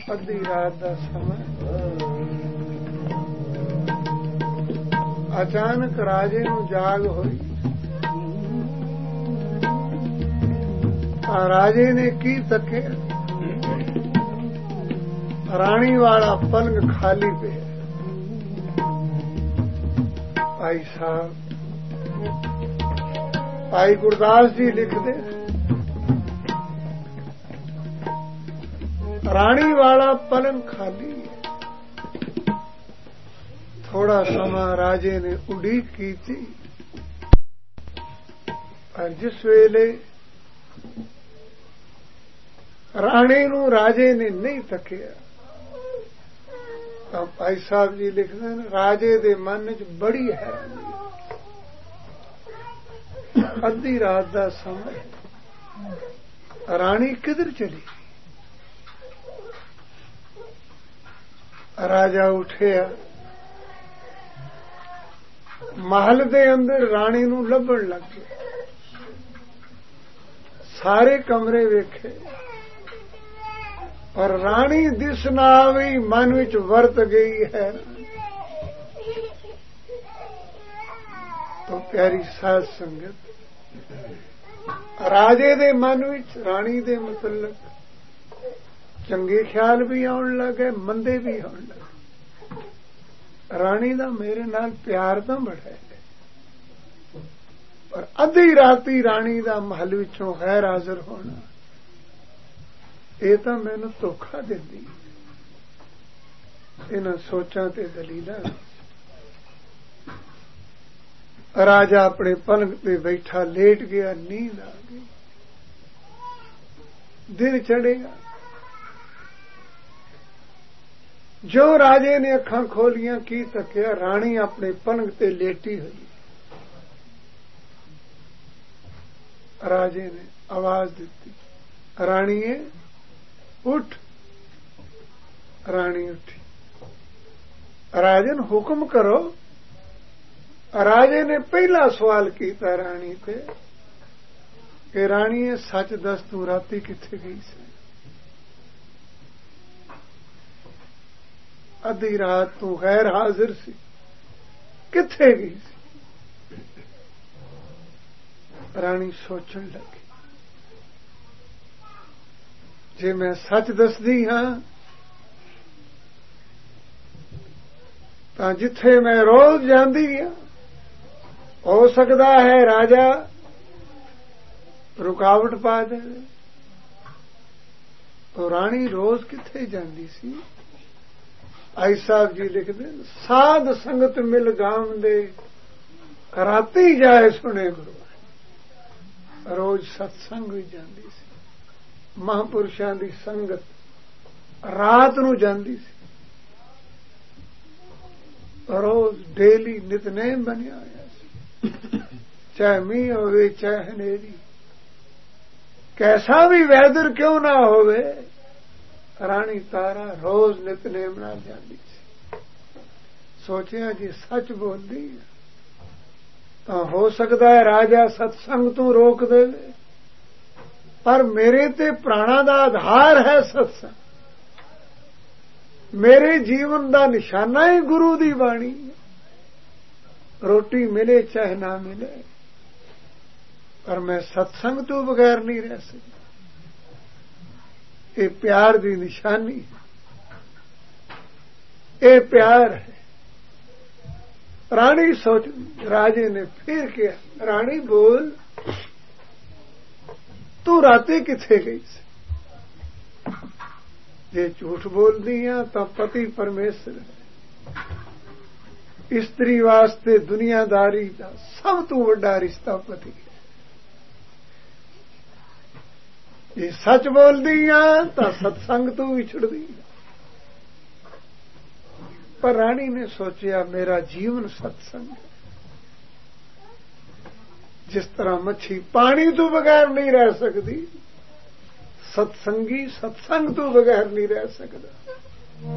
अद्धी रात का समय अचानक राजे नूं जाग हुई। राजे ने की तके रानी वाला पलंग खाली पे। भाई साहब भाई गुरदास जी लिखते रानी वाला पलंग खाली है। थोड़ा समा राजे ने उड़ीक की थी और जिस वेले राणी नूं राजे ने नहीं तकिया तो भाई साहब जी लिखते हैं राजे दे मन च बड़ी हैरानी। अद्धी रात का समय रानी किधर चली। राजा उठिया महल दे अंदर रानी नूं लभण लग गया। सारे कमरे वेखे और रानी दिस ना भी मन विच वरत गई है। तो प्यारी साध संगत राजे दे मन विच रानी दे मतलब चंगे ख्याल भी आउण लगे मंदे भी आउण लगे। रानी दा मेरे नाल प्यार तो बड़ा है पर अद्धी राती रानी दा महल विचों गैर हाजिर होना ये तो मैनू धोखा देंदी। इन्हां सोचां ते दलीलां राजा अपने पलंग पे बैठा लेट गया। नींद आ गई। दिन चढ़ेगा। जो राजे ने अखां खोलियां की तकिया रानी अपने पलंग ते लेटी हुई। राजे ने आवाज दी राणीए उठ। रानी उठी। राजन हुक्म करो। राजे ने पहला सवाल किया रानी पे कि राणीए सच दस तू राती किथे गई सी। अद्धी रात तू गैर हाजिर सी किथे गई सी। रानी सोचन लगी जे मैं सच दसदी हां तां जिथे मैं रोज जांदी हां हो सकदा है राजा रुकावट पा दे। तो रानी रोज किथे जांदी सी। आई साहब जी लिखते साध संगत मिल गाम दे राती जाए सुने गुरु। रोज सत्संग भी जांदी सी। महापुरुषां दी संगत रात नूं जांदी सी। रोज डेली नितनेम बनिया होया सी। चाहे मींह होवे चाहे हनेरी कैसा भी वेदर क्यों ना होवे रानी तारा रोज नितनेम नाल जांदी सी। सोचिया जी सच बोलदी तो हो सकता है राजा सत्संग तो रोक देवे पर मेरे ते प्राणा दा आधार है सत्संग। मेरे जीवन दा निशाना ही गुरु दी बाणी। रोटी मिले चाहे ना मिले पर मैं सत्संग तो बगैर नहीं रह सकता। ये प्यार की निशानी ये प्यार है। रानी सोच राजे ने फिर किया रानी बोल तू राती किथे गई सी। जे झूठ बोल दिया तो पति परमेश्वर है। स्त्री वास्ते दुनियादारी का सब तो बड़ा रिश्ता पति है। जे सच बोल दिया तो सत्संग तो विछड़ दी। पर रानी ने सोचा मेरा जीवन सत्संग है। जिस तरह मच्छी पानी तो बगैर नहीं रह सकती सत्संगी सत्संग तो बगैर नहीं रह सकता।